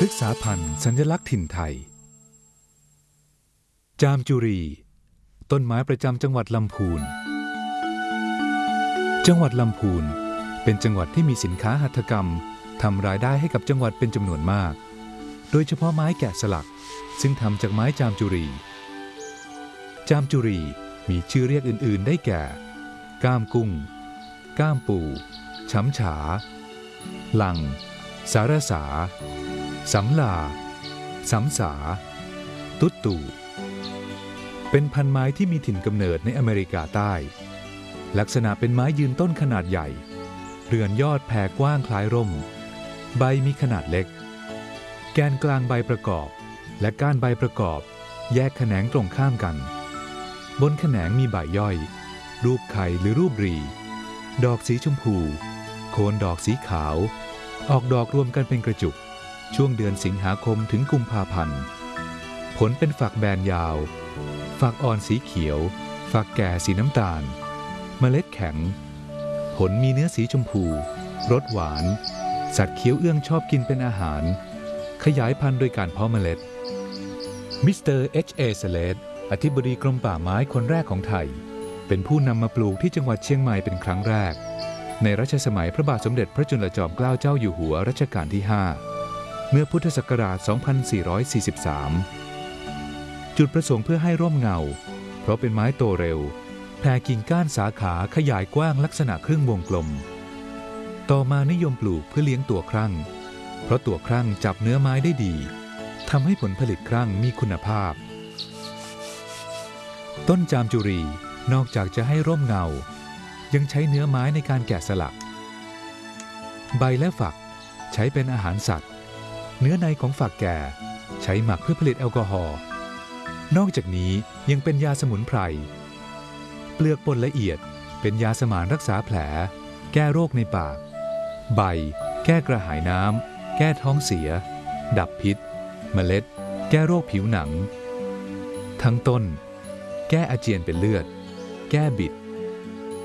ศึกษาพันธุ์สัญลักษณ์ถิ่นไทยจามจุรีต้นไม้ประจำจังหวัดลำพูนจังหวัดลำพูนเป็นจังหวัดที่มีสินค้าหัตถกรรมทำรายได้ให้กับจังหวัดเป็นจำนวนมากโดยเฉพาะไม้แกะสลักซึ่งทำจากไม้จามจุรีจามจุรีมีชื่อเรียกอื่นๆได้แก่ก้ามกุ้งก้ามปูช้ำฉาลังสารสาสำลาสำสาตุ๊ดตู่เป็นพันไม้ที่มีถิ่นกำเนิดในอเมริกาใต้ลักษณะเป็นไม้ยืนต้นขนาดใหญ่เรือนยอดแผ่กว้างคล้ายร่มใบมีขนาดเล็กแกนกลางใบประกอบและก้านใบประกอบแยกแขนงตรงข้ามกันบนแขนงมีใบย่อยรูปไข่หรือรูปรีดอกสีชมพูโคนดอกสีขาวออกดอกรวมกันเป็นกระจุกช่วงเดือนสิงหาคมถึงกุมภาพันธ์ผลเป็นฝักแบนยาวฝักอ่อนสีเขียวฝักแก่สีน้ำตาลเมล็ดแข็งผลมีเนื้อสีชมพูรสหวานสัตว์เคี้ยวเอื้องชอบกินเป็นอาหารขยายพันธุ์โดยการเพาะเมล็ดมิสเตอร์ H.A. เซเลสอธิบดีกรมป่าไม้คนแรกของไทยเป็นผู้นำมาปลูกที่จังหวัดเชียงใหม่เป็นครั้งแรกในรัชสมัยพระบาทสมเด็จพระจุลจอมเกล้าเจ้าอยู่หัวรัชกาลที่ 5เมื่อพุทธศักราช 2443 จุดประสงค์เพื่อให้ร่มเงาเพราะเป็นไม้โตเร็วแผ่กิ่งก้านสาขาขยายกว้างลักษณะครึ่งวงกลมต่อมานิยมปลูกเพื่อเลี้ยงตัวครั่งเพราะตัวครั่งจับเนื้อไม้ได้ดีทำให้ผลผลิตครั่งมีคุณภาพต้นจามจุรีนอกจากจะให้ร่มเงายังใช้เนื้อไม้ในการแกะสลักใบและฝักใช้เป็นอาหารสัตว์เนื้อในของฝักแก่ใช้หมักเพื่อผลิตแอลกอฮอล์นอกจากนี้ยังเป็นยาสมุนไพรเปลือกป่นละเอียดเป็นยาสมานรักษาแผลแก้โรคในปากใบแก้กระหายน้ำแก้ท้องเสียดับพิษเมล็ดแก้โรคผิวหนังทั้งต้นแก้อาเจียนเป็นเลือดแก้บิด